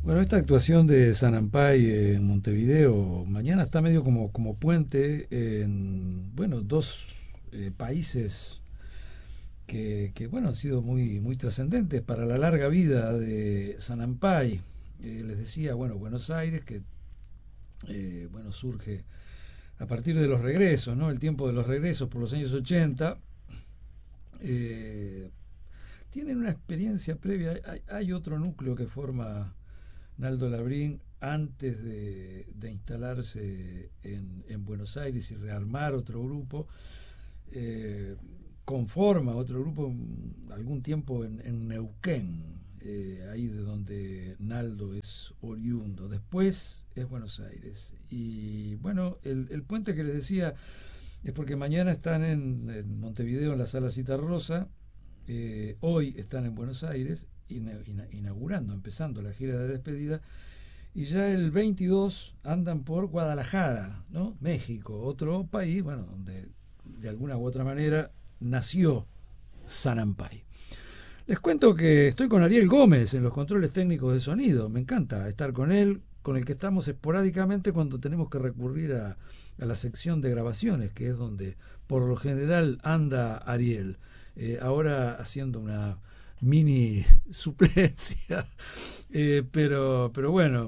Bueno, esta actuación de Sanampay en Montevideo mañana está medio como puente en, bueno, dos países bueno, han sido muy trascendentes para la larga vida de Sanampay. Les decía, bueno, Buenos Aires, que bueno, surge a partir de los regresos, ¿no? El tiempo de los regresos por los años 80. eh, Tienen una experiencia previa. Hay otro núcleo que forma Naldo Labrín antes de instalarse en Buenos Aires y rearmar otro grupo. eh, Conforma otro grupo algún tiempo en Neuquén, ahí de donde Naldo es oriundo. Después es Buenos Aires. Y bueno, el puente que les decía es porque mañana están en Montevideo en la Sala Citarrosa, hoy están en Buenos Aires inaugurando, empezando la gira de despedida, y ya el 22 andan por Guadalajara, ¿no? México, otro país, bueno, donde de alguna u otra manera nació Sanampay. Les cuento que estoy con Ariel Gómez en los controles técnicos de sonido. Me encanta estar con él, con el que estamos esporádicamente cuando tenemos que recurrir a la sección de grabaciones, que es donde por lo general anda Ariel. Ahora haciendo una mini suplencia, pero bueno,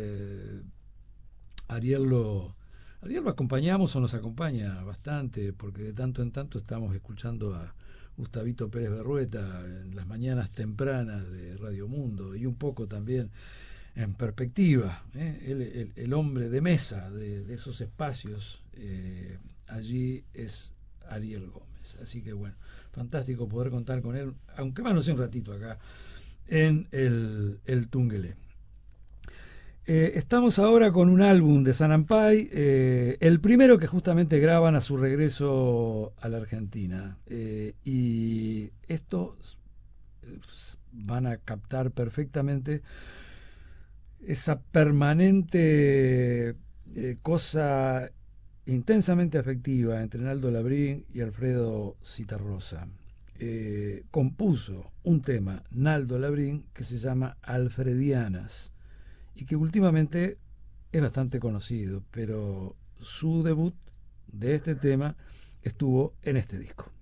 Ariel lo acompañamos o nos acompaña bastante, porque de tanto en tanto estamos escuchando a Gustavito Pérez Berrueta en las mañanas tempranas de Radio Mundo, y un poco también en perspectiva, ¿eh? El hombre de mesa de esos espacios, allí es Ariel Gómez. Así que bueno, fantástico poder contar con él, aunque más no sea un ratito acá, en el Tungelé. Estamos ahora con un álbum de Sanampay, el primero que justamente graban a su regreso a la Argentina. Y esto van a captar perfectamente esa permanente cosa intensamente afectiva entre Naldo Labrín y Alfredo Citarrosa. Compuso un tema Naldo Labrín que se llama Alfredianas y que últimamente es bastante conocido, pero su debut de este tema estuvo en este disco.